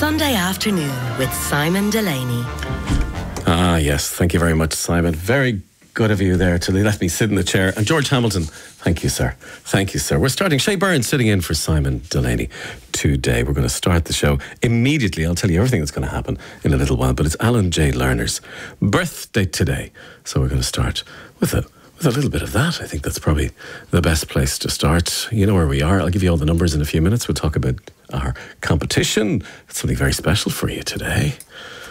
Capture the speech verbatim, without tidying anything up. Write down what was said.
Sunday afternoon with Simon Delaney. Ah, yes. Thank you very much, Simon. Very good of you there to let me sit in the chair. And George Hamilton, thank you, sir. Thank you, sir. We're starting. Shay Burns sitting in for Simon Delaney today. We're going to start the show immediately. I'll tell you everything that's going to happen in a little while. But it's Alan J. Lerner's birthday today. So we're going to start with a With a little bit of that. I think that's probably the best place to start. You know where we are. I'll give you all the numbers in a few minutes. We'll talk about our competition. It's something very special for you today.